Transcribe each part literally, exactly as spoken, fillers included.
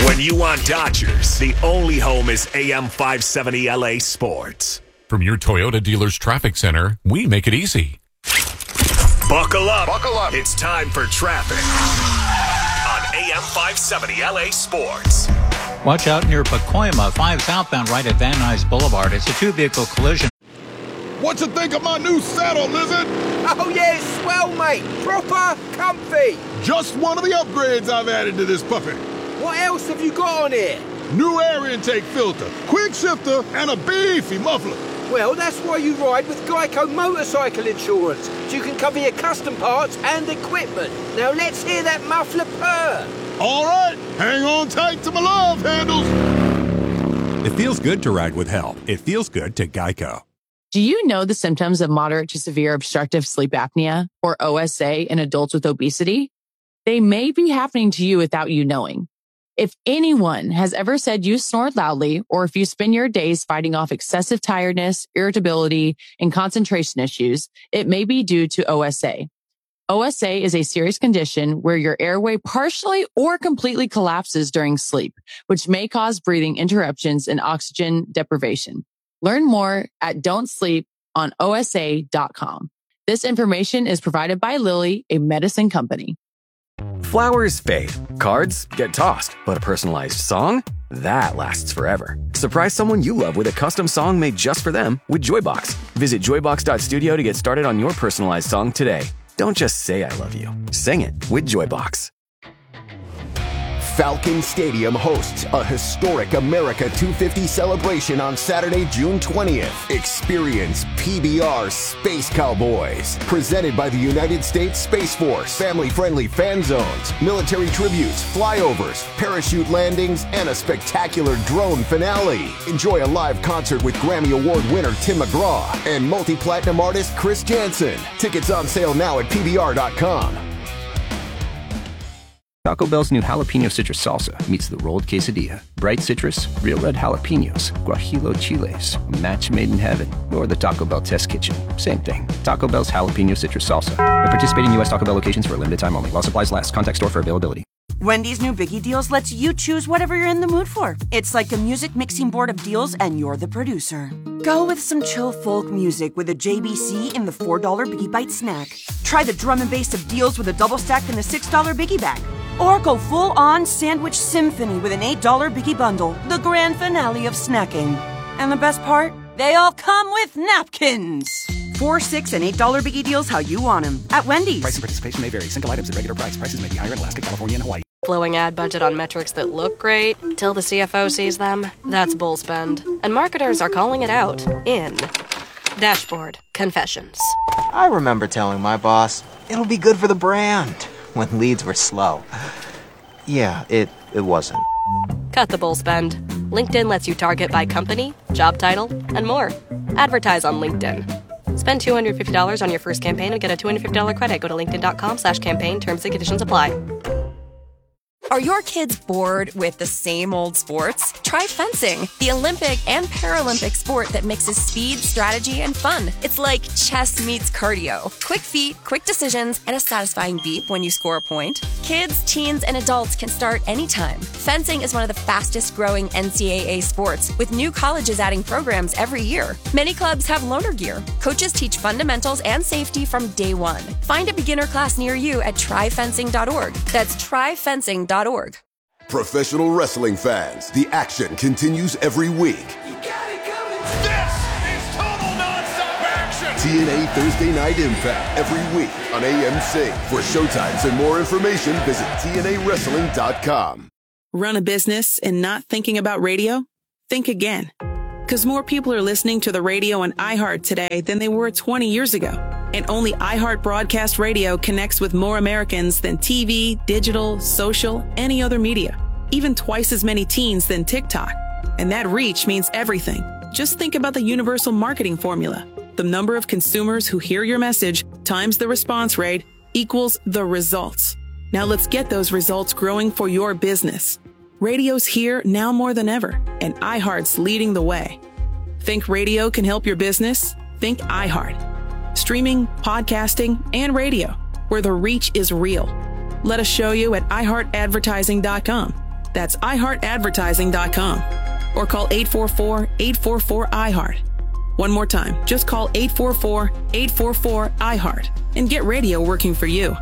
When you want Dodgers, the only home is A M five seventy L A Sports. From your Toyota dealer's traffic center, we make it easy. Buckle up. Buckle up. It's time for traffic on A M five seventy L A Sports. Watch out near Pacoima, five southbound right at Van Nuys Boulevard. It's a two-vehicle collision. What you think of my new saddle, Lizard? Oh, yeah, it's swell, mate. Proper comfy. Just one of the upgrades I've added to this puppy. What else have you got on here? New air intake filter, quick shifter, and a beefy muffler. Well, that's why you ride with Geico Motorcycle Insurance, so you can cover your custom parts and equipment. Now let's hear that muffler purr. All right, hang on tight to my love handles. It feels good to ride with help. It feels good to Geico. Do you know the symptoms of moderate to severe obstructive sleep apnea, or O S A, in adults with obesity? They may be happening to you without you knowing. If anyone has ever said you snore loudly, or if you spend your days fighting off excessive tiredness, irritability, and concentration issues, it may be due to O S A. O S A is a serious condition where your airway partially or completely collapses during sleep, which may cause breathing interruptions and oxygen deprivation. Learn more at don't sleep on O S A dot com. This information is provided by Lilly, a medicine company. Flowers fade, cards get tossed, but a personalized song? That lasts forever. Surprise someone you love with a custom song made just for them with Joybox. Visit joybox dot studio to get started on your personalized song today. Don't just say I love you. Sing it with Joybox. Falcon Stadium hosts a historic America two fifty celebration on Saturday, June twentieth. Experience P B R Space Cowboys, presented by the United States Space Force. Family-friendly fan zones, military tributes, flyovers, parachute landings, and a spectacular drone finale. Enjoy a live concert with Grammy Award winner Tim McGraw and multi-platinum artist Chris Jansen. Tickets on sale now at P B R dot com. Taco Bell's new jalapeno citrus salsa meets the rolled quesadilla. Bright citrus, real red jalapenos, guajillo chiles, a match made in heaven, or the Taco Bell test kitchen. Same thing. Taco Bell's jalapeno citrus salsa. At participating U S Taco Bell locations for a limited time only. While supplies last. Contact store for availability. Wendy's new Biggie Deals lets you choose whatever you're in the mood for. It's like a music mixing board of deals, and you're the producer. Go with some chill folk music with a J B C in the four dollar Biggie Bite snack. Try the drum and bass of deals with a double stack in the six dollar Biggie Bag. Or go full-on sandwich symphony with an eight dollar Biggie Bundle, the grand finale of snacking. And the best part? They all come with napkins. Four, six, and eight dollar Biggie Deals how you want them. At Wendy's. Price and participation may vary. Single items at regular price. Prices may be higher in Alaska, California, and Hawaii. Blowing ad budget on metrics that look great till the C F O sees them. That's bull spend. And marketers are calling it out in Dashboard Confessions. I remember telling my boss, it'll be good for the brand, when leads were slow. Yeah, it, it wasn't. Cut the bull spend. LinkedIn lets you target by company, job title, and more. Advertise on LinkedIn. Spend two hundred fifty dollars on your first campaign and get a two hundred fifty dollars credit. Go to linkedin.com slash campaign. Terms and conditions apply. Are your kids bored with the same old sports? Try fencing, the Olympic and Paralympic sport that mixes speed, strategy, and fun. It's like chess meets cardio. Quick feet, quick decisions, and a satisfying beep when you score a point. Kids, teens, and adults can start anytime. Fencing is one of the fastest growing N C double A sports, with new colleges adding programs every year. Many clubs have loaner gear. Coaches teach fundamentals and safety from day one. Find a beginner class near you at try fencing dot org. That's try fencing dot org. Professional wrestling fans, the action continues every week. You got it coming. This is total nonstop action. T N A Thursday Night Impact every week on A M C. For showtimes and more information, visit T N A wrestling dot com. Run a business and not thinking about radio? Think again. Because more people are listening to the radio on iHeart today than they were twenty years ago. And only iHeart Broadcast Radio connects with more Americans than T V, digital, social, any other media. Even twice as many teens than TikTok. And that reach means everything. Just think about the universal marketing formula. The number of consumers who hear your message times the response rate equals the results. Now let's get those results growing for your business. Radio's here now more than ever, and iHeart's leading the way. Think radio can help your business? Think iHeart. Streaming, podcasting, and radio, where the reach is real. Let us show you at i heart advertising dot com. That's i heart advertising dot com. Or call eight four four, eight four four, I heart. One more time, just call eight four four, eight four four, I heart and get radio working for you.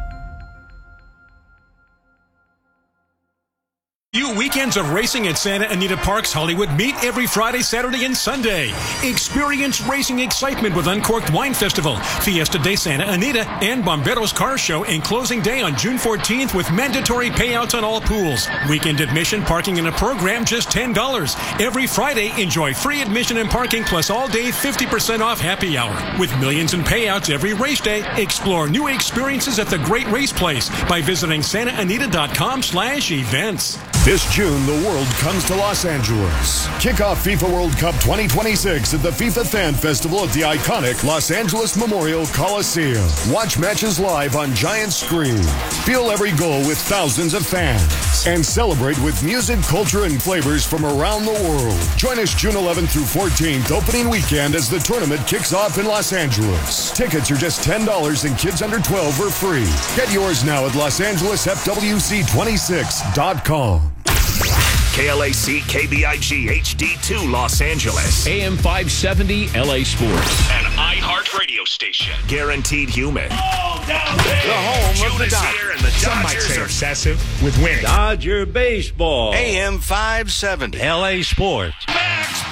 New weekends of racing at Santa Anita Parks Hollywood meet every Friday, Saturday, and Sunday. Experience racing excitement with Uncorked Wine Festival, Fiesta de Santa Anita, and Bomberos Car Show, and closing day on June fourteenth with mandatory payouts on all pools. Weekend admission, parking, and a program just ten dollars. Every Friday, enjoy free admission and parking plus all day fifty percent off happy hour. With millions in payouts every race day, explore new experiences at the Great Race Place by visiting santa anita dot com slash events. This June, the world comes to Los Angeles. Kick off FIFA World Cup twenty twenty-six at the FIFA Fan Festival at the iconic Los Angeles Memorial Coliseum. Watch matches live on giant screens. Feel every goal with thousands of fans. And celebrate with music, culture, and flavors from around the world. Join us June eleventh through fourteenth, opening weekend, as the tournament kicks off in Los Angeles. Tickets are just ten dollars and kids under twelve are free. Get yours now at los angeles f w c twenty-six dot com. K L A C K B I G H D two Los Angeles. A M five seventy L A Sports. An iHeart radio station. Guaranteed human. Oh, down there. The home June of the is Dodgers. here and the Some Dodgers might say are obsessive with winning. Dodger baseball. A M five seventy L A Sports. Max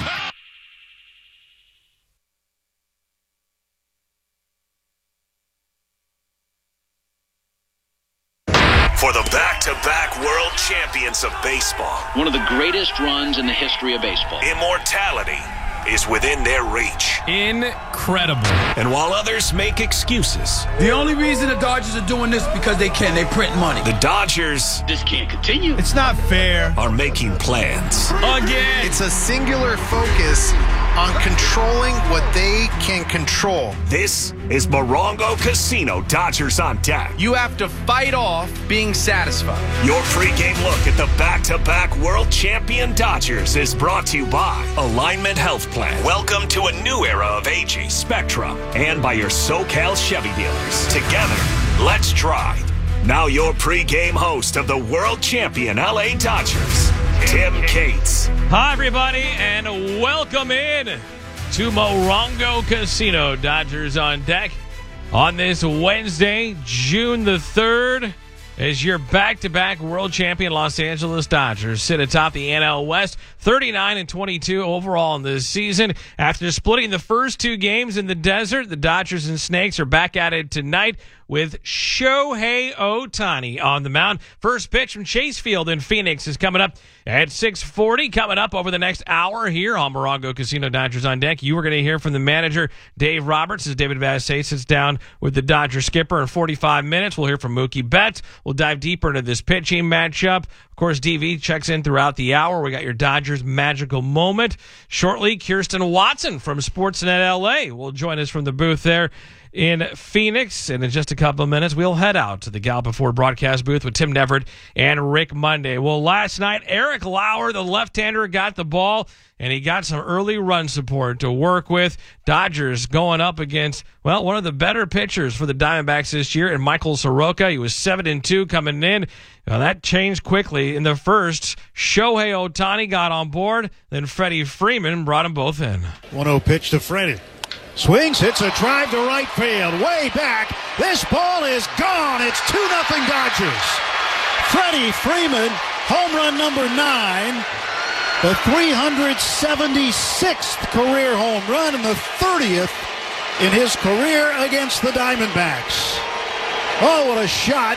for the back-to-back world champions of baseball. One of the greatest runs in the history of baseball. Immortality is within their reach. Incredible. And while others make excuses, the only reason the Dodgers are doing this is because they can. They print money. The Dodgers... This can't continue. It's not fair. ...are making plans. Again. It's a singular focus on controlling what they can control. This is Morongo Casino Dodgers on Deck. You have to fight off being satisfied. Your pregame look at the back-to-back world champion Dodgers is brought to you by Alignment Health Plan. Welcome to a new era of aging, Spectrum, and by your SoCal Chevy dealers. Together, let's drive. Now your pregame host of the world champion L A Dodgers, Tim Cates. Hi, everybody, and welcome in to Morongo Casino. Dodgers on Deck on this Wednesday, June the third, as your back-to-back world champion Los Angeles Dodgers sit atop the N L West, thirty-nine and twenty-two overall in this season. After splitting the first two games in the desert, the Dodgers and Snakes are back at it tonight with Shohei Ohtani on the mound. First pitch from Chase Field in Phoenix is coming up at six forty. Coming up over the next hour here on Morongo Casino Dodgers on Deck, you are going to hear from the manager, Dave Roberts, as David Vassay sits down with the Dodger skipper in forty-five minutes. We'll hear from Mookie Betts. We'll dive deeper into this pitching matchup. Of course, D V checks in throughout the hour. We got your Dodgers magical moment. Shortly, Kirsten Watson from Sportsnet L A will join us from the booth there in Phoenix. And in just a couple of minutes, we'll head out to the Gallup Ford broadcast booth with Tim Neverett and Rick Monday. Well, last night, Eric Lauer, the left-hander, got the ball, and he got some early run support to work with. Dodgers going up against, well, one of the better pitchers for the Diamondbacks this year, and Michael Soroka. He was seven and two coming in. Well, that changed quickly in the first. Shohei Ohtani got on board, then Freddie Freeman brought them both in. one oh pitch to Freddie. Swings, hits a drive to right field. Way back. This ball is gone. It's two nothing Dodgers. Freddie Freeman, home run number nine. The three hundred seventy-sixth career home run and the thirtieth in his career against the Diamondbacks. Oh, what a shot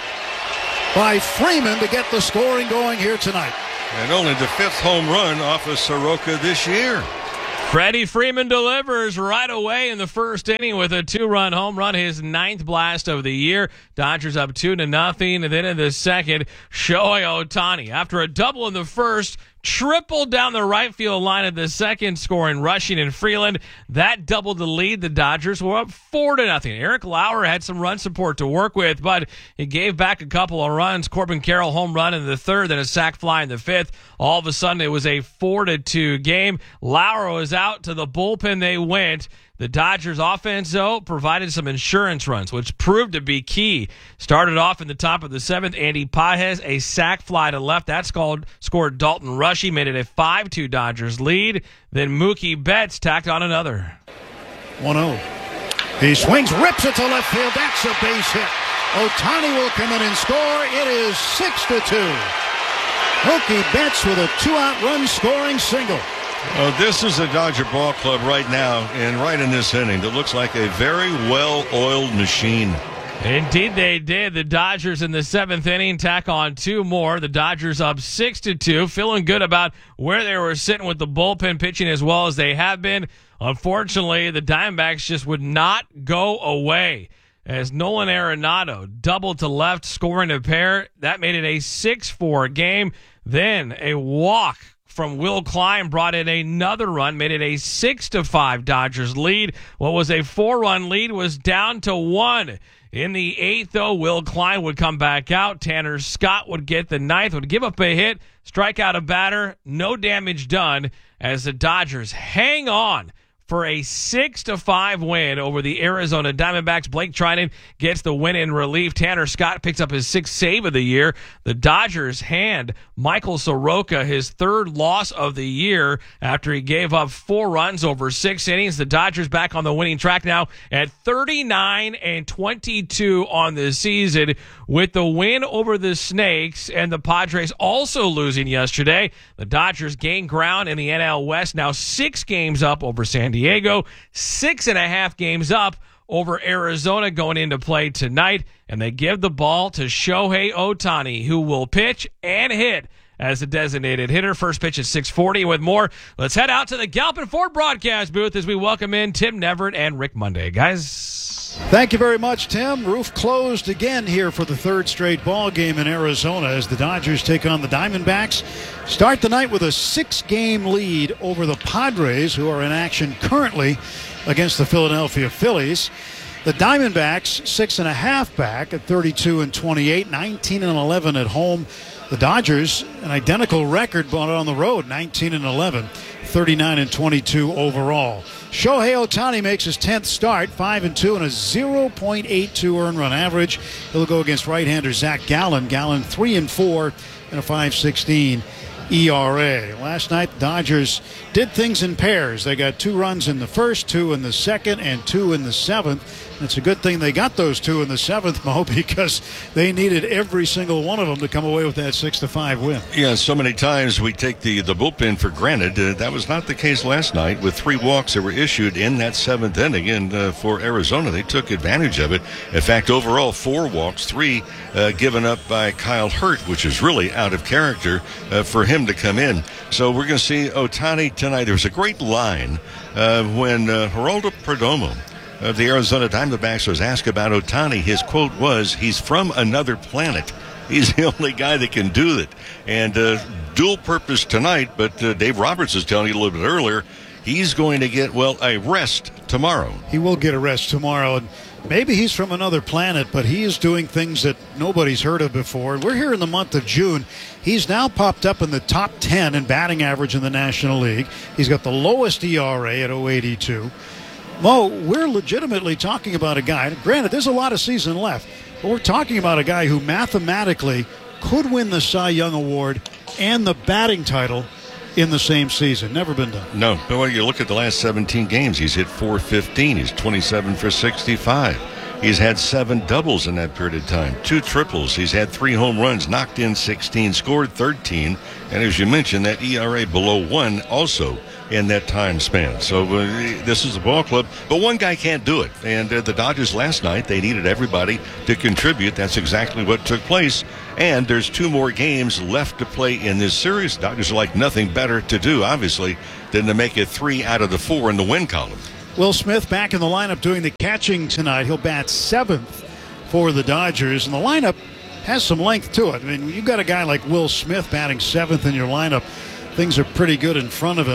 by Freeman to get the scoring going here tonight. And only the fifth home run off of Soroka this year. Freddie Freeman delivers right away in the first inning with a two-run home run, his ninth blast of the year. Dodgers up two to nothing, and then in the second, Shohei Ohtani, after a double in the first, triple down the right field line of the second, scoring Rushing and Freeland. That doubled the lead. The Dodgers were up four to nothing. Eric Lauer had some run support to work with, but he gave back a couple of runs. Corbin Carroll home run in the third, then a sac fly in the fifth. All of a sudden, it was a four to two game. Lauer was out out to the bullpen they went. The Dodgers offense, though, provided some insurance runs, which proved to be key. Started off in the top of the seventh. Andy Pages, a sac fly to left. That scored, scored Dalton Rushy, made it a five two Dodgers lead. Then Mookie Betts tacked on another. one oh. He swings, rips it to left field. That's a base hit. Ohtani will come in and score. It is six to two. Mookie Betts with a two-out run scoring single. Oh, this is the Dodger ball club right now, and right in this inning, that looks like a very well-oiled machine. Indeed, they did. The Dodgers in the seventh inning tack on two more. The Dodgers up six to two, feeling good about where they were sitting with the bullpen pitching as well as they have been. Unfortunately, the Diamondbacks just would not go away as Nolan Arenado doubled to left, scoring a pair. That made it a six four game. Then a walk from Will Klein brought in another run, made it a six to five Dodgers lead. What was a four-run lead was down to one. In the eighth, though, Will Klein would come back out. Tanner Scott would get the ninth, would give up a hit, strike out a batter, no damage done as the Dodgers hang on for a six to five win over the Arizona Diamondbacks. Blake Trinan gets the win in relief. Tanner Scott picks up his sixth save of the year. The Dodgers hand Michael Soroka his third loss of the year after he gave up four runs over six innings. The Dodgers back on the winning track now at thirty-nine and twenty-two on the season with the win over the Snakes and the Padres also losing yesterday. The Dodgers gain ground in the N L West, now six games up over San Diego, six and a half games up over Arizona going into play tonight, and they give the ball to Shohei Ohtani, who will pitch and hit as a designated hitter. First pitch at six forty. With more, let's head out to the Galpin Ford broadcast booth as we welcome in Tim Neverett and Rick Monday. Guys. Thank you very much, Tim. Roof closed again here for the third straight ball game in Arizona as the Dodgers take on the Diamondbacks. Start the night with a six-game lead over the Padres, who are in action currently against the Philadelphia Phillies. The Diamondbacks six and a half back at thirty-two and twenty-eight, nineteen and eleven at home. The Dodgers, an identical record, but on the road, nineteen and eleven, thirty-nine and twenty-two overall. Shohei Ohtani makes his tenth start, five and two and a zero point eight two earned run average. He'll go against right-hander Zach Gallen. Gallen three and four and a five sixteen E R A. Last night, the Dodgers did things in pairs. They got two runs in the first, two in the second, and two in the seventh. It's a good thing they got those two in the seventh, Mo, because they needed every single one of them to come away with that six to five win. Yeah, so many times we take the, the bullpen for granted. Uh, that was not the case last night with three walks that were issued in that seventh inning. And uh, for Arizona, they took advantage of it. In fact, overall, four walks, three uh, given up by Kyle Hurt, which is really out of character uh, for him to come in. So we're going to see Ohtani tonight. There was a great line uh, when uh, Geraldo Perdomo of the Arizona Diamondbacks was asked about Ohtani. His quote was, "He's from another planet. He's the only guy that can do it." And uh, dual purpose tonight, but uh, Dave Roberts is telling you a little bit earlier, he's going to get, well, a rest tomorrow. He will get a rest tomorrow. And maybe he's from another planet, but he is doing things that nobody's heard of before. We're here in the month of June. He's now popped up in the top ten in batting average in the National League. He's got the lowest E R A at oh eighty-two. Mo, we're legitimately talking about a guy. Granted, there's a lot of season left, but we're talking about a guy who mathematically could win the Cy Young Award and the batting title in the same season. Never been done. No. But when you look at the last seventeen games, he's hit four fifteen. He's twenty-seven for sixty-five. He's had seven doubles in that period of time, two triples. He's had three home runs, knocked in sixteen, scored thirteen. And as you mentioned, that E R A below one also in that time span. So uh, this is a ball club, but one guy can't do it. And uh, the Dodgers last night, they needed everybody to contribute. That's exactly what took place. And there's two more games left to play in this series. Dodgers are like nothing better to do, obviously, than to make it three out of the four in the win column. Will Smith back in the lineup doing the catching tonight. He'll bat seventh for the Dodgers, and the lineup has some length to it. I mean, you've got a guy like Will Smith batting seventh in your lineup. Things are pretty good in front of him.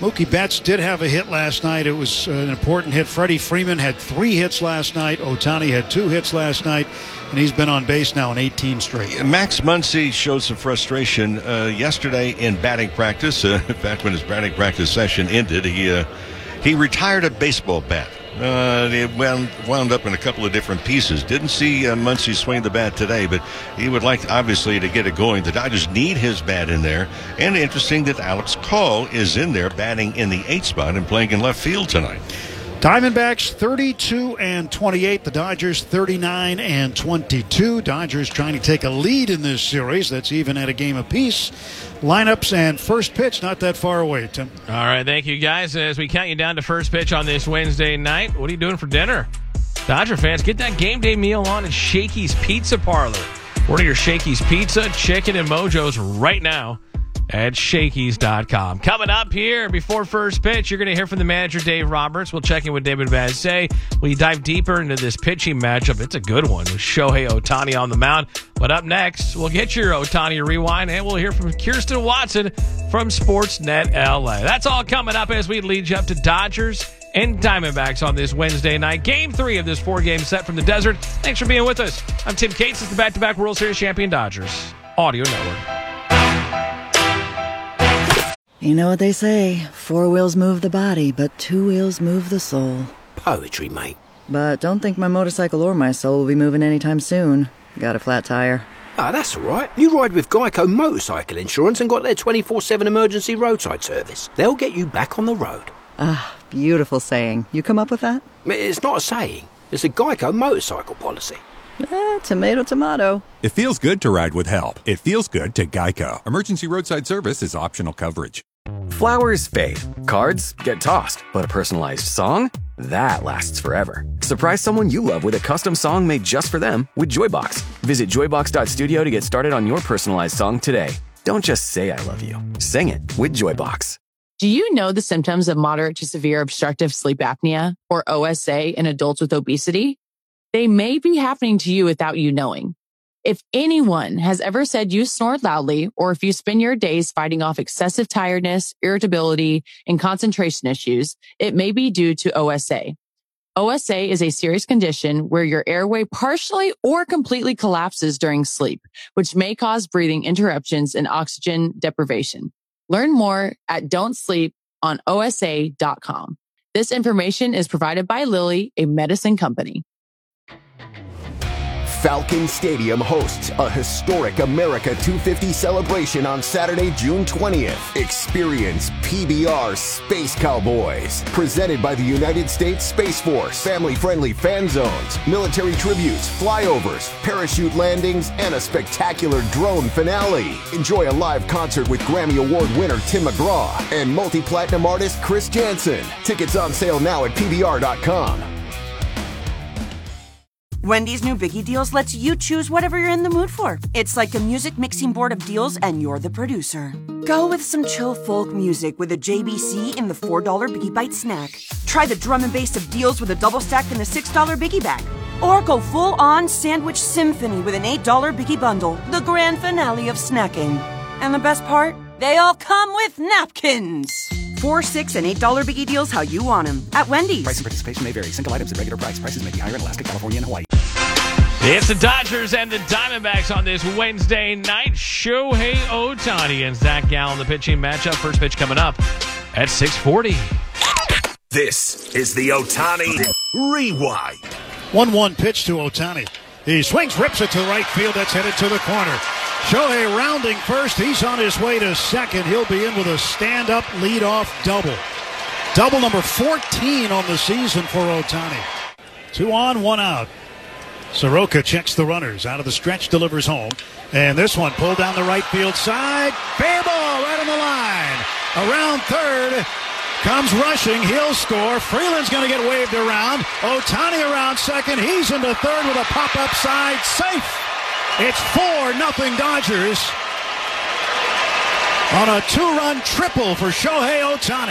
Mookie Betts did have a hit last night. It was an important hit. Freddie Freeman had three hits last night. Ohtani had two hits last night, and he's been on base now in eighteen straight. Max Muncy showed some frustration uh, yesterday in batting practice. Uh, in fact, when his batting practice session ended, he uh, he retired a baseball bat. Uh, it wound, wound up in a couple of different pieces. Didn't see uh, Muncy swing the bat today, but he would like, obviously, to get it going. The Dodgers need his bat in there. And interesting that Alex Call is in there batting in the eighth spot and playing in left field tonight. Diamondbacks thirty-two and twenty-eight. The Dodgers thirty-nine and twenty-two. Dodgers trying to take a lead in this series. That's even at a game apiece. Lineups and first pitch not that far away, Tim. All right, thank you, guys. As we count you down to first pitch on this Wednesday night, what are you doing for dinner? Dodger fans, get that game day meal on at Shakey's Pizza Parlor. Order your Shakey's Pizza, Chicken, and Mojos right now at Shakey's dot com. Coming up here before first pitch, you're going to hear from the manager, Dave Roberts. We'll check in with David Vassegh. We dive deeper into this pitching matchup. It's a good one with Shohei Ohtani on the mound. But up next, we'll get your Ohtani rewind, and we'll hear from Kirsten Watson from Sportsnet L A. That's all coming up as we lead you up to Dodgers and Diamondbacks on this Wednesday night. Game three of this four-game set from the desert. Thanks for being with us. I'm Tim Cates. It's the back-to-back World Series champion Dodgers Audio Network. You know what they say, four wheels move the body, but two wheels move the soul. Poetry, mate. But don't think my motorcycle or my soul will be moving anytime soon. Got a flat tire. Ah, oh, that's all right. You ride with Geico Motorcycle Insurance and got their twenty-four seven emergency roadside service. They'll get you back on the road. Ah, beautiful saying. You come up with that? It's not a saying. It's a Geico motorcycle policy. Eh, tomato, tomato. It feels good to ride with help. It feels good to Geico. Emergency roadside service is optional coverage. Flowers fade, cards get tossed, but a personalized song? That lasts forever. Surprise someone you love with a custom song made just for them with Joybox. Visit joybox dot studio to get started on your personalized song today. Don't just say I love you. Sing it with Joybox. Do you know the symptoms of moderate to severe obstructive sleep apnea, or O S A, in adults with obesity? They may be happening to you without you knowing. If anyone has ever said you snore loudly, or if you spend your days fighting off excessive tiredness, irritability, and concentration issues, it may be due to O S A. O S A is a serious condition where your airway partially or completely collapses during sleep, which may cause breathing interruptions and oxygen deprivation. Learn more at don't sleep on O S A dot com. This information is provided by Lilly, a medicine company. Falcon Stadium hosts a historic America two fifty celebration on Saturday, June twentieth. Experience P B R Space Cowboys, presented by the United States Space Force. Family-friendly fan zones, military tributes, flyovers, parachute landings, and a spectacular drone finale. Enjoy a live concert with Grammy Award winner Tim McGraw and multi-platinum artist Chris Jansen. Tickets on sale now at P B R dot com. Wendy's new Biggie Deals lets you choose whatever you're in the mood for. It's like a music mixing board of deals, and you're the producer. Go with some chill folk music with a J B C in the four dollar Biggie Bite snack. Try the drum and bass of deals with a double stack in the six dollar Biggie Bag. Or go full-on sandwich symphony with an eight dollar Biggie Bundle, the grand finale of snacking. And the best part? They all come with napkins. Four, six, and eight dollar Biggie Deals how you want them at Wendy's. Price and participation may vary. Single items at regular price. Prices may be higher in Alaska, California, and Hawaii. It's the Dodgers and the Diamondbacks on this Wednesday night. Shohei Ohtani and Zach Gallen, the pitching matchup. First pitch coming up at six forty. This is the Ohtani Rewind. one one pitch to Ohtani. He swings, rips it to right field. That's headed to the corner. Shohei rounding first. He's on his way to second. He'll be in with a stand-up leadoff double. Double number fourteen on the season for Ohtani. Two on, one out. Soroka checks the runners. Out of the stretch, delivers home. And this one pulled down the right field side. Fair ball right on the line. Around third. Comes rushing. He'll score. Freeland's going to get waved around. Ohtani around second. He's into third with a pop-up side. Safe. It's four nothing Dodgers on a two-run triple for Shohei Ohtani.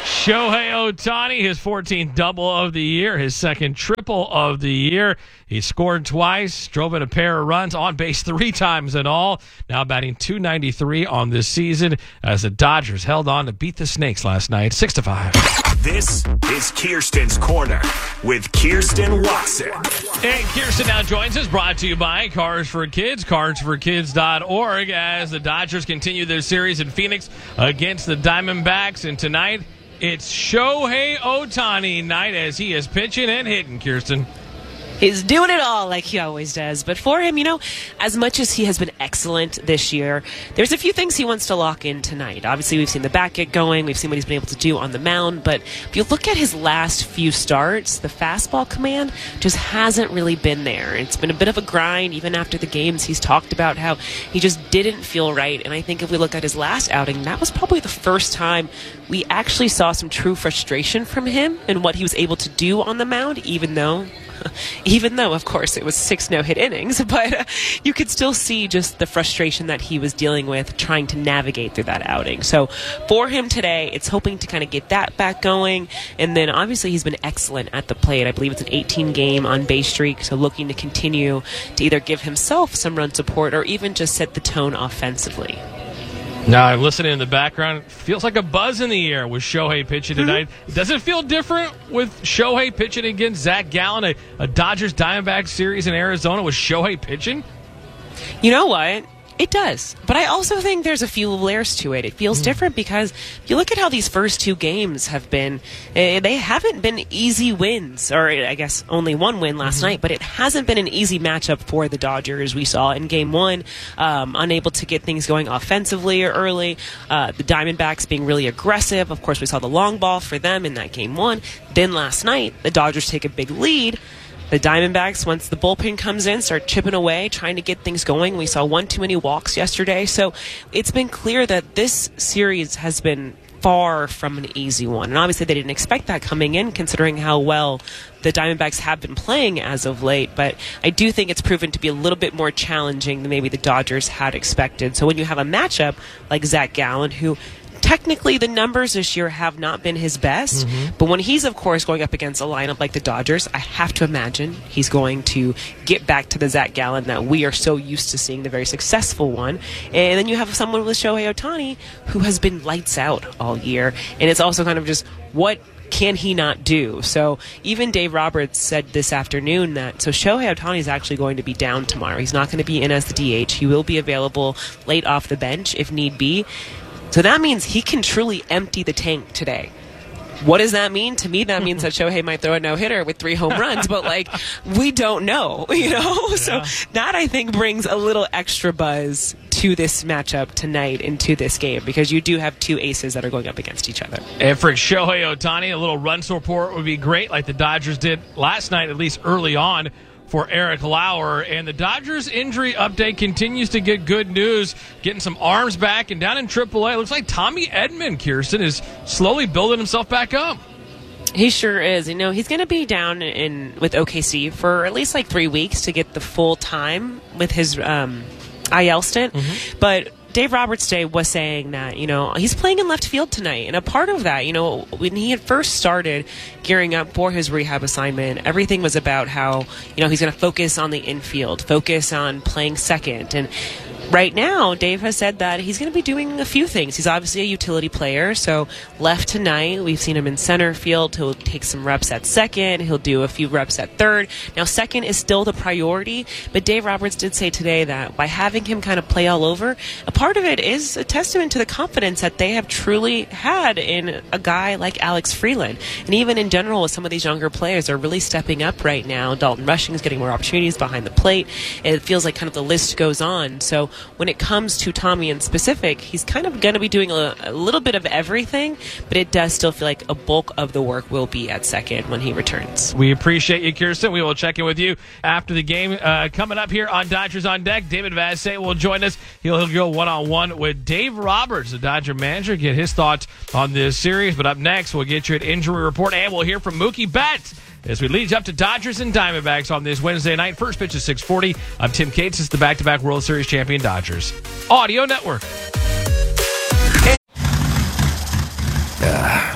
Shohei Ohtani, his fourteenth double of the year, his second triple of the year. He scored twice, drove in a pair of runs, on base three times in all. Now batting two ninety-three on this season as the Dodgers held on to beat the Snakes last night, six to five. This is Kirsten's Corner with Kirsten Watson. And Kirsten now joins us, brought to you by Cars for Kids, cars for kids dot org, as the Dodgers continue their series in Phoenix against the Diamondbacks. And tonight, it's Shohei Ohtani night as he is pitching and hitting, Kirsten. He's doing it all like he always does. But for him, you know, as much as he has been excellent this year, there's a few things he wants to lock in tonight. Obviously, we've seen the bat get going. We've seen what he's been able to do on the mound. But if you look at his last few starts, the fastball command just hasn't really been there. It's been a bit of a grind. Even after the games, he's talked about how he just didn't feel right. And I think if we look at his last outing, that was probably the first time we actually saw some true frustration from him and what he was able to do on the mound, even though... Even though, of course, it was six no-hit innings, but uh, you could still see just the frustration that he was dealing with trying to navigate through that outing. So for him today, it's hoping to kind of get that back going. And then obviously he's been excellent at the plate. I believe it's an eighteen-game on-base streak, so looking to continue to either give himself some run support or even just set the tone offensively. Now, I'm listening in the background. Feels like a buzz in the air with Shohei pitching tonight. Mm-hmm. Does it feel different with Shohei pitching against Zach Gallen, a, a Dodgers-Diamondbacks series in Arizona with Shohei pitching? You know what? It does. But I also think there's a few layers to it. It feels mm. different because if you look at how these first two games have been, uh, they haven't been easy wins, or I guess only one win last mm-hmm. night, but it hasn't been an easy matchup for the Dodgers. We saw in game one, um, unable to get things going offensively or early. Uh, the Diamondbacks being really aggressive. Of course, we saw the long ball for them in that game one. Then last night, the Dodgers take a big lead. The Diamondbacks, once the bullpen comes in, start chipping away, trying to get things going. We saw one too many walks yesterday. So it's been clear that this series has been far from an easy one. And obviously they didn't expect that coming in, considering how well the Diamondbacks have been playing as of late. But I do think it's proven to be a little bit more challenging than maybe the Dodgers had expected. So when you have a matchup like Zach Gallen, who... technically, the numbers this year have not been his best, mm-hmm. but when he's, of course, going up against a lineup like the Dodgers, I have to imagine he's going to get back to the Zach Gallen that we are so used to seeing, the very successful one. And then you have someone with Shohei Ohtani who has been lights out all year, and it's also kind of just what can he not do? So even Dave Roberts said this afternoon that so Shohei Ohtani is actually going to be down tomorrow. He's not going to be in as the D H. He will be available late off the bench if need be. So that means he can truly empty the tank today. What does that mean? To me, that means that Shohei might throw a no-hitter with three home runs, but, like, we don't know, you know? Yeah. So that, I think, brings a little extra buzz to this matchup tonight and to this game, because you do have two aces that are going up against each other. And for Shohei Ohtani, a little run support would be great, like the Dodgers did last night, at least early on, for Eric Lauer. And the Dodgers injury update continues to get good news, getting some arms back. And down in triple A, looks like Tommy Edman, Kirsten, is slowly building himself back up. He sure is. You know, he's going to be down in with O K C for at least like three weeks to get the full time with his um, I L stint. Mm-hmm. But Dave Roberts today was saying that, you know, he's playing in left field tonight. And a part of that, you know, when he had first started gearing up for his rehab assignment, everything was about how, you know, he's going to focus on the infield, focus on playing second. And right now, Dave has said that he's going to be doing a few things. He's obviously a utility player, so left tonight, we've seen him in center field. He'll take some reps at second. He'll do a few reps at third. Now, second is still the priority, but Dave Roberts did say today that by having him kind of play all over, a part of it is a testament to the confidence that they have truly had in a guy like Alex Freeland. And even in general, with some of these younger players are really stepping up right now. Dalton Rushing is getting more opportunities behind the plate. It feels like kind of the list goes on. So when it comes to Tommy in specific, he's kind of going to be doing a, a little bit of everything, but it does still feel like a bulk of the work will be at second when he returns. We appreciate you, Kirsten. We will check in with you after the game. Uh, coming up here on Dodgers on Deck, David Vassegh will join us. He'll, he'll go one-on-one with Dave Roberts, the Dodger manager, get his thoughts on this series. But up next, we'll get you an injury report, and we'll hear from Mookie Betts as we lead you up to Dodgers and Diamondbacks on this Wednesday night. First pitch is six forty. I'm Tim Cates. It's the back-to-back World Series champion Dodgers Audio Network. Uh,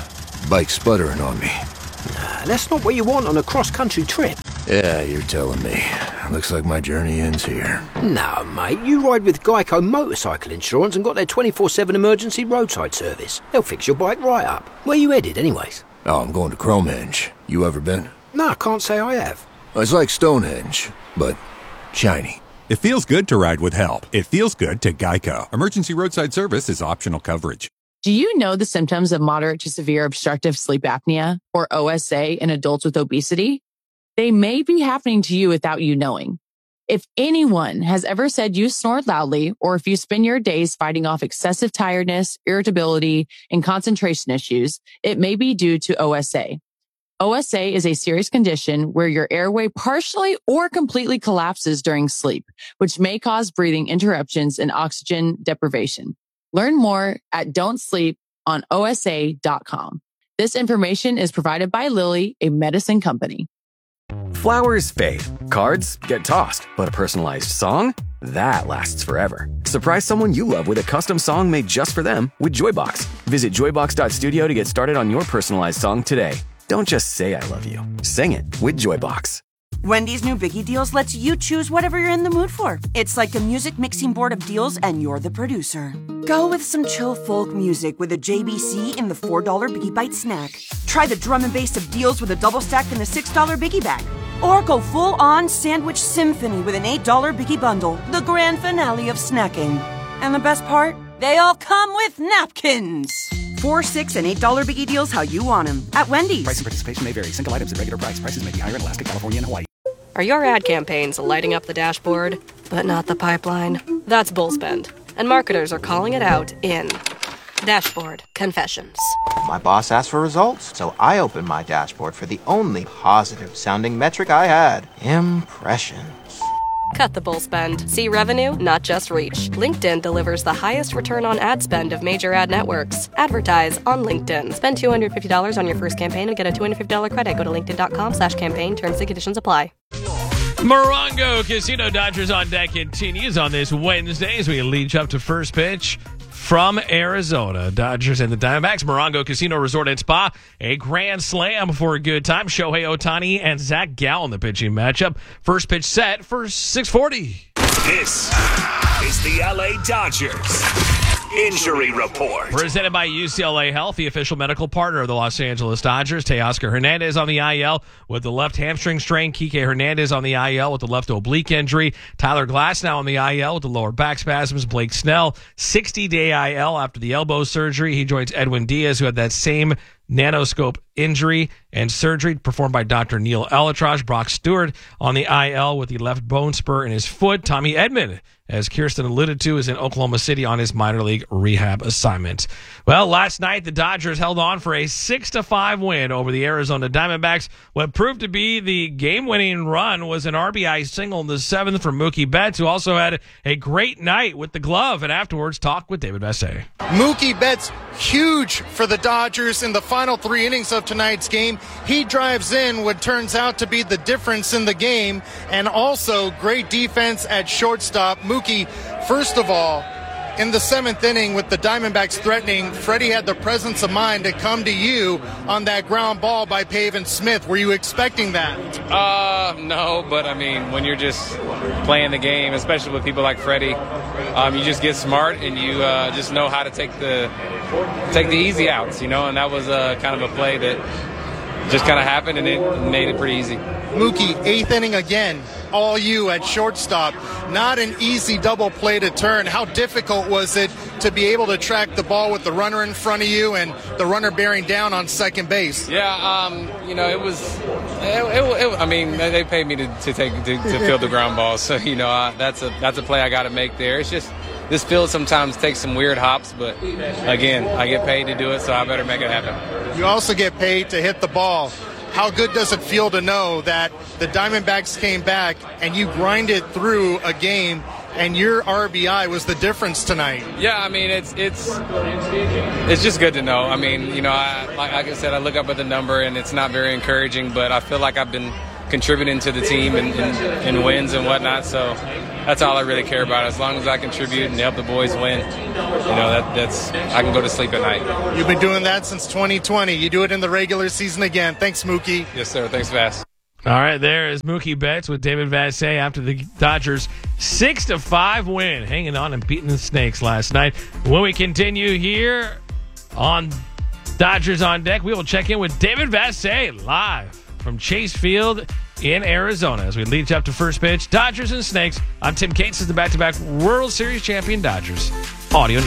Bike's sputtering on me. Nah, that's not what you want on a cross-country trip. Yeah, you're telling me. Looks like my journey ends here. No, mate, you ride with Geico Motorcycle Insurance and got their twenty-four seven emergency roadside service. They'll fix your bike right up. Where you headed, anyways? Oh, I'm going to Cromehenge. You ever been? No, I can't say I have. It's like Stonehenge, but shiny. It feels good to ride with help. It feels good to Geico. Emergency roadside service is optional coverage. Do you know the symptoms of moderate to severe obstructive sleep apnea, or O S A, in adults with obesity? They may be happening to you without you knowing. If anyone has ever said you snore loudly, or if you spend your days fighting off excessive tiredness, irritability, and concentration issues, it may be due to O S A. O S A is a serious condition where your airway partially or completely collapses during sleep, which may cause breathing interruptions and oxygen deprivation. Learn more at don't sleep on O S A dot com. This information is provided by Lilly, a medicine company. Flowers fade, cards get tossed, but a personalized song? That lasts forever. Surprise someone you love with a custom song made just for them with Joybox. Visit joybox dot studio to get started on your personalized song today. Don't just say I love you. Sing it with Joybox. Wendy's new Biggie Deals lets you choose whatever you're in the mood for. It's like a music mixing board of deals, and you're the producer. Go with some chill folk music with a J B C in the four dollar Biggie Bite snack. Try the drum and bass of deals with a double stack in the six dollar Biggie Bag. Or go full-on sandwich symphony with an eight dollar Biggie Bundle, the grand finale of snacking. And the best part? They all come with napkins. Four, six, and eight dollar Biggie Deals how you want them at Wendy's. Price and participation may vary. Single items at regular price. Prices may be higher in Alaska, California, and Hawaii. Are your ad campaigns lighting up the dashboard, but not the pipeline? That's Bullspend. And marketers are calling it out in Dashboard Confessions. My boss asked for results, so I opened my dashboard for the only positive-sounding metric I had. Impressions. Cut the bull spend. See revenue, not just reach. LinkedIn delivers the highest return on ad spend of major ad networks. Advertise on LinkedIn. Spend two hundred fifty dollars on your first campaign and get a two hundred fifty dollars credit. Go to linkedin.com slash campaign. Terms and conditions apply. Morongo Casino Dodgers on Deck continues on this Wednesday as we lead up to first pitch from Arizona. Dodgers and the Diamondbacks. Morongo Casino Resort and Spa. A grand slam for a good time. Shohei Ohtani and Zach Gallen, the pitching matchup. First pitch set for six forty. This is the L A Dodgers Injury Report. Presented by U C L A Health, the official medical partner of the Los Angeles Dodgers. Teoscar Hernandez on the I L with the left hamstring strain. Kike Hernandez on the I L with the left oblique injury. Tyler Glasnow on the I L with the lower back spasms. Blake Snell, sixty-day I L after the elbow surgery. He joins Edwin Diaz, who had that same nanoscope injury and surgery performed by Doctor Neil Elatraj. Brock Stewart on the I L with the left bone spur in his foot. Tommy Edman, as Kirsten alluded to, is in Oklahoma City on his minor league rehab assignment. Well, last night the Dodgers held on for a six to five win over the Arizona Diamondbacks. What proved to be the game-winning run was an R B I single in the seventh from Mookie Betts, who also had a great night with the glove. And afterwards, talk with David Vassegh. Mookie Betts, huge for the Dodgers in the final three innings of tonight's game. He drives in what turns out to be the difference in the game, and also great defense at shortstop. Mookie, first of all, in the seventh inning with the Diamondbacks threatening, Freddie had the presence of mind to come to you on that ground ball by Pavin Smith. Were you expecting that? Uh, no, but I mean, when you're just playing the game, especially with people like Freddie, um, you just get smart and you uh, just know how to take the take the easy outs, you know, and that was uh, kind of a play that just kind of happened and it made it pretty easy. Mookie, eighth inning again, all you at shortstop. Not an easy double play to turn. How difficult was it to be able to track the ball with the runner in front of you and the runner bearing down on second base? Yeah, um, you know, it was, it, it, it, I mean, they paid me to, to take to, to field the ground ball. So, you know, uh, that's a that's a play I got to make there. It's just, this field sometimes takes some weird hops, but again, I get paid to do it, so I better make it happen. You also get paid to hit the ball. How good does it feel to know that the Diamondbacks came back and you grinded through a game and your R B I was the difference tonight? Yeah, I mean, it's it's it's just good to know. I mean, you know, I, like, like I said, I look up at the number and it's not very encouraging, but I feel like I've been contributing to the team and, and, and wins and whatnot. So that's all I really care about. As long as I contribute and help the boys win, you know, that, that's I can go to sleep at night. You've been doing that since twenty twenty. You do it in the regular season again. Thanks, Mookie. Yes, sir. Thanks, Vass. All right, there is Mookie Betts with David Vassegh after the Dodgers six to five win, hanging on and beating the Snakes last night. When we continue here on Dodgers on Deck, we will check in with David Vassegh live from Chase Field in Arizona as we lead you up to first pitch. Dodgers and Snakes. I'm Tim Cates, the back-to-back World Series champion Dodgers Audio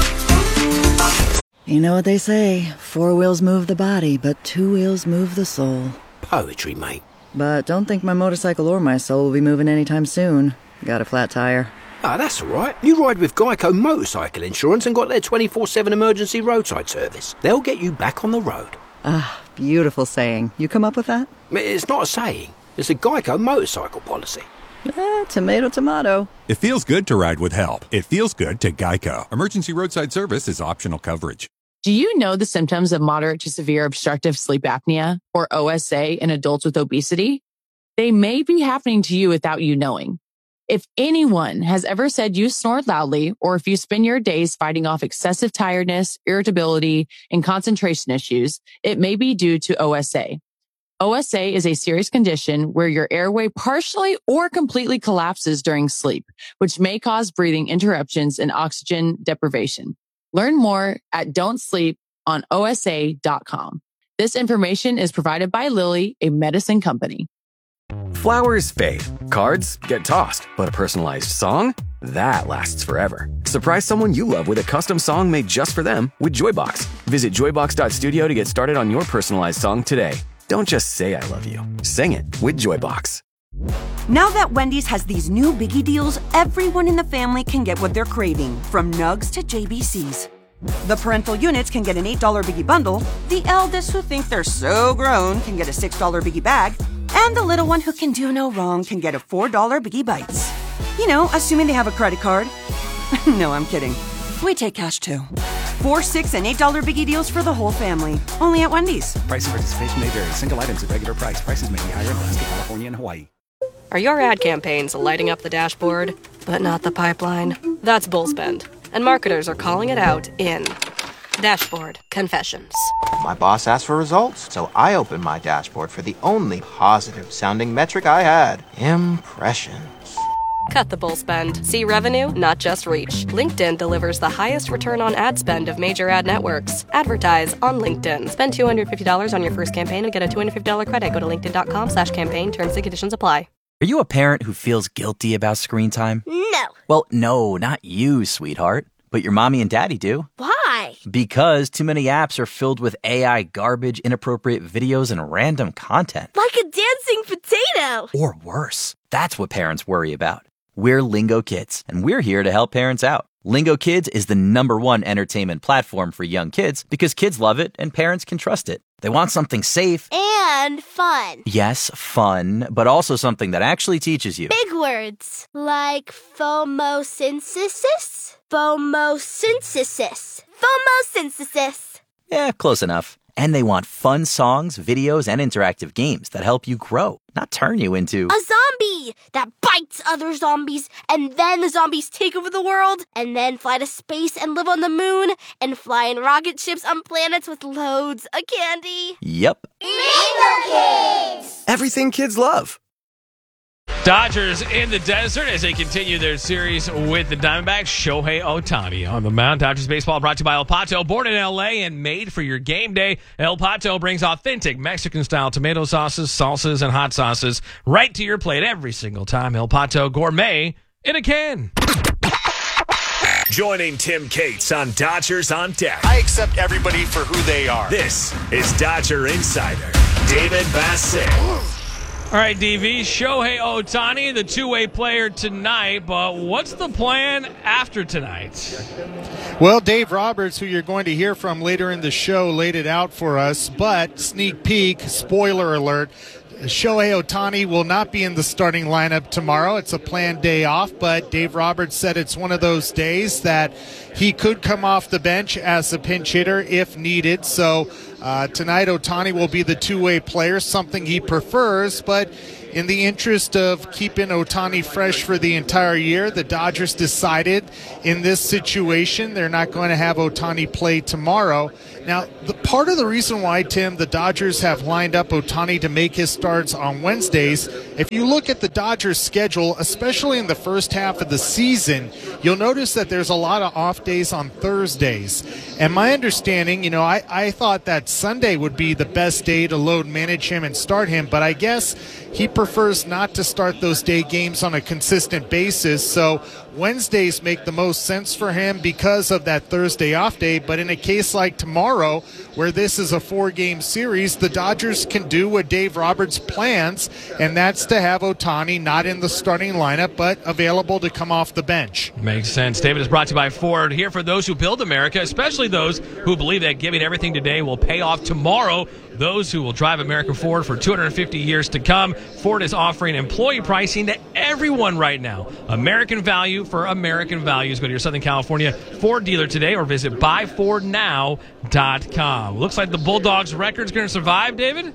Network. You know what they say, four wheels move the body, but two wheels move the soul. Poetry, mate. But don't think my motorcycle or my soul will be moving anytime soon. Got a flat tire. Ah, that's all right. You ride with Geico Motorcycle Insurance and got their twenty-four seven emergency roadside service. They'll get you back on the road. Ah, beautiful saying. You come up with that? It's not a saying. It's a Geico motorcycle policy. Eh, tomato, tomato. It feels good to ride with help. It feels good to Geico. Emergency roadside service is optional coverage. Do you know the symptoms of moderate to severe obstructive sleep apnea, or O S A, in adults with obesity? They may be happening to you without you knowing. If anyone has ever said you snore loudly, or if you spend your days fighting off excessive tiredness, irritability, and concentration issues, it may be due to O S A. O S A is a serious condition where your airway partially or completely collapses during sleep, which may cause breathing interruptions and oxygen deprivation. Learn more at don't sleep on O S A dot com. This information is provided by Lilly, a medicine company. Flowers fade, cards get tossed, but a personalized song? That lasts forever. Surprise someone you love with a custom song made just for them with Joybox. Visit joybox dot studio to get started on your personalized song today. Don't just say I love you. Sing it with Joybox. Now that Wendy's has these new biggie deals, everyone in the family can get what they're craving, from nugs to J B Cs. The parental units can get an eight dollar biggie bundle, the eldest who think they're so grown can get a six dollar biggie bag, and the little one who can do no wrong can get a four dollar biggie bites. You know, assuming they have a credit card. No, I'm kidding. We take cash too. Four, six, and eight dollar biggie deals for the whole family. Only at Wendy's. Price and participation may vary. Single items at regular price. Prices may be higher in Alaska, California, and Hawaii. Are your ad campaigns lighting up the dashboard, but not the pipeline? That's bullspend, and marketers are calling it out in Dashboard Confessions. My boss asked for results, so I opened my dashboard for the only positive-sounding metric I had: impressions. Cut the bull spend. See revenue, not just reach. LinkedIn delivers the highest return on ad spend of major ad networks. Advertise on LinkedIn. Spend two hundred fifty dollars on your first campaign and get a two hundred fifty dollars credit. Go to linkedin.com slash campaign. Terms and conditions apply. Are you a parent who feels guilty about screen time? No. Well, no, not you, sweetheart. But your mommy and daddy do. Why? Because too many apps are filled with A I garbage, inappropriate videos, and random content. Like a dancing potato. Or worse. That's what parents worry about. We're Lingo Kids, and we're here to help parents out. Lingo Kids is the number one entertainment platform for young kids because kids love it and parents can trust it. They want something safe. And fun. Yes, fun, but also something that actually teaches you. Big words like phomosynthesis. Phomosynthesis. Phomosynthesis. Yeah, close enough. And they want fun songs, videos, and interactive games that help you grow, not turn you into a zombie that bites other zombies, and then the zombies take over the world, and then fly to space and live on the moon, and fly in rocket ships on planets with loads of candy. Yep. Lingo Kids! Everything kids love. Dodgers in the desert as they continue their series with the Diamondbacks. Shohei Ohtani on the mound. Dodgers baseball brought to you by El Pato. Born in L A and made for your game day, El Pato brings authentic Mexican-style tomato sauces, salsas, and hot sauces right to your plate every single time. El Pato Gourmet in a can. Joining Tim Cates on Dodgers on Deck. I accept everybody for who they are. This is Dodger Insider David Vassegh. All right, D V, Shohei Ohtani, the two-way player tonight, but what's the plan after tonight? Well, Dave Roberts, who you're going to hear from later in the show, laid it out for us, but sneak peek, spoiler alert, Shohei Ohtani will not be in the starting lineup tomorrow. It's a planned day off, but Dave Roberts said it's one of those days that he could come off the bench as a pinch hitter if needed. So uh, tonight Ohtani will be the two-way player, something he prefers, but in the interest of keeping Ohtani fresh for the entire year, the Dodgers decided in this situation they're not going to have Ohtani play tomorrow. Now, the part of the reason why, Tim, the Dodgers have lined up Ohtani to make his starts on Wednesdays, if you look at the Dodgers' schedule, especially in the first half of the season, you'll notice that there's a lot of off days on Thursdays. And my understanding, you know, I, I thought that Sunday would be the best day to load manage him and start him, but I guess he prefers not to start those day games on a consistent basis. So Wednesdays make the most sense for him because of that Thursday off day. But in a case like tomorrow, where this is a four-game series, the Dodgers can do what Dave Roberts plans, and that's to have Ohtani not in the starting lineup, but available to come off the bench. Makes sense. David is brought to you by Ford. Here for those who build America, especially those who believe that giving everything today will pay off tomorrow. Those who will drive America forward for two hundred fifty years to come. Ford is offering employee pricing to everyone right now. American value for American values. Go to your Southern California Ford dealer today or visit buy ford now dot com. Looks like the Bulldogs record's going to survive, David?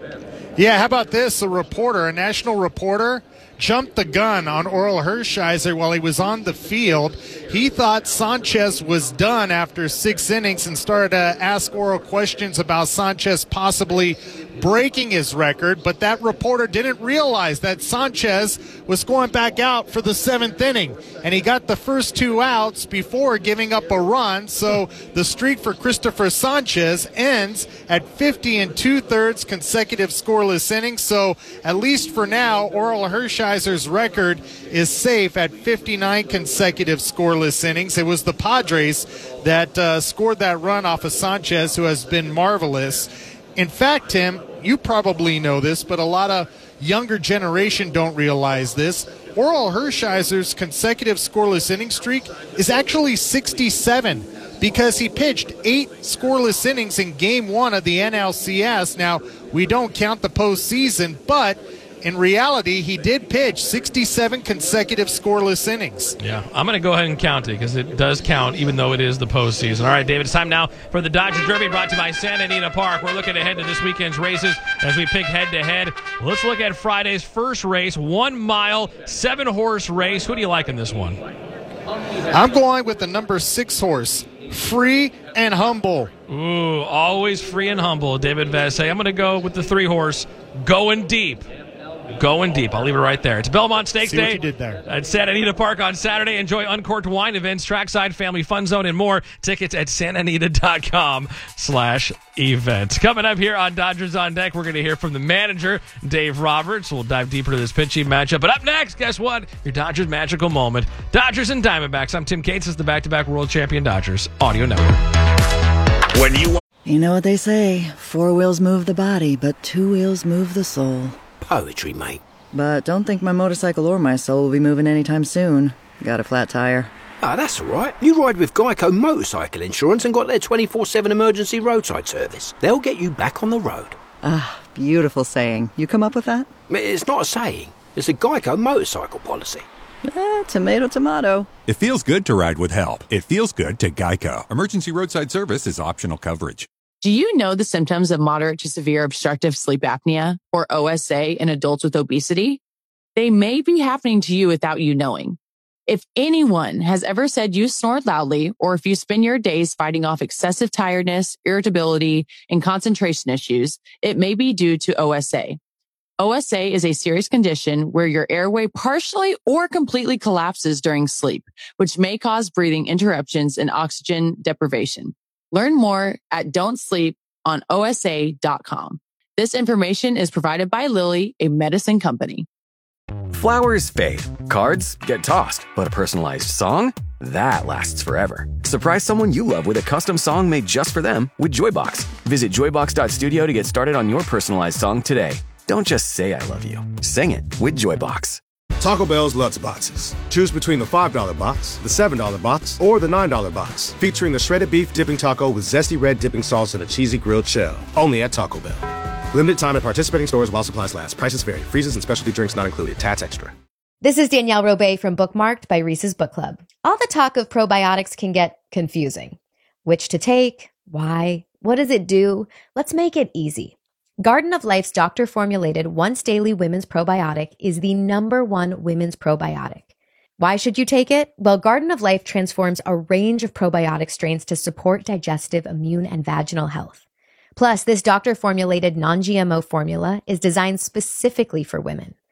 Yeah, how about this? A reporter, a national reporter, jumped the gun on Orel Hershiser while he was on the field. He thought Sanchez was done after six innings and started to ask Orel questions about Sanchez possibly breaking his record, but that reporter didn't realize that Sanchez was going back out for the seventh inning, and he got the first two outs before giving up a run. So the streak for Christopher Sanchez ends at fifty and two-thirds consecutive scoreless innings. So at least for now, Orel Hershiser's record is safe at fifty-nine consecutive scoreless innings. It was the Padres that uh, scored that run off of Sanchez, who has been marvelous. In fact, Tim, you probably know this, but a lot of younger generation don't realize this. Orel Hershiser's consecutive scoreless inning streak is actually sixty-seven because he pitched eight scoreless innings in game one of the N L C S. Now, we don't count the postseason, but in reality, he did pitch sixty-seven consecutive scoreless innings. Yeah, I'm going to go ahead and count it because it does count even though it is the postseason. All right, David, it's time now for the Dodger Derby brought to you by Santa Anita Park. We're looking ahead to this weekend's races as we pick head-to-head. Let's look at Friday's first race, one-mile, seven-horse race. Who do you like in this one? I'm going with the number six horse, Free and Humble. Ooh, always free and humble, David Vassay. I'm going to go with the three-horse, Going Deep. Going Deep. I'll leave it right there. It's Belmont Stakes See Day what you did there. at Santa Anita Park on Saturday. Enjoy uncorked wine events, trackside, family fun zone, and more. Tickets at santanita.com slash events. Coming up here on Dodgers on Deck, we're going to hear from the manager, Dave Roberts. We'll dive deeper into this pitching matchup. But up next, guess what? Your Dodgers magical moment. Dodgers and Diamondbacks. I'm Tim Cates. This is the back-to-back world champion Dodgers Audio Network. When you... You know what they say, four wheels move the body, but two wheels move the soul. Poetry, mate. But don't think my motorcycle or my soul will be moving anytime soon. Got a flat tire. Ah, that's all right. You ride with Geico Motorcycle Insurance and got their twenty-four seven emergency roadside service. They'll get you back on the road. Ah, beautiful saying. You come up with that? It's not a saying. It's a Geico motorcycle policy. Eh, tomato, tomato. It feels good to ride with help. It feels good to Geico. Emergency roadside service is optional coverage. Do you know the symptoms of moderate to severe obstructive sleep apnea, or O S A, in adults with obesity? They may be happening to you without you knowing. If anyone has ever said you snore loudly, or if you spend your days fighting off excessive tiredness, irritability, and concentration issues, it may be due to O S A. O S A is a serious condition where your airway partially or completely collapses during sleep, which may cause breathing interruptions and oxygen deprivation. Learn more at don't sleep on O S A dot com. This information is provided by Lilly, a medicine company. Flowers fade, cards get tossed, but a personalized song? That lasts forever. Surprise someone you love with a custom song made just for them with Joybox. Visit joybox dot studio to get started on your personalized song today. Don't just say I love you. Sing it with Joybox. Taco Bell's Lutz Boxes. Choose between the five dollar box, the seven dollar box, or the nine dollar box. Featuring the shredded beef dipping taco with zesty red dipping sauce and a cheesy grilled shell. Only at Taco Bell. Limited time at participating stores while supplies last. Prices vary. Freezes and specialty drinks not included. Tats extra. This is Danielle Robay from Bookmarked by Reese's Book Club. All the talk of probiotics can get confusing. Which to take? Why? What does it do? Let's make it easy. Garden of Life's doctor-formulated once-daily women's probiotic is the number one women's probiotic. Why should you take it? Well, Garden of Life transforms a range of probiotic strains to support digestive, immune, and vaginal health. Plus, this doctor-formulated non-G M O formula is designed specifically for women.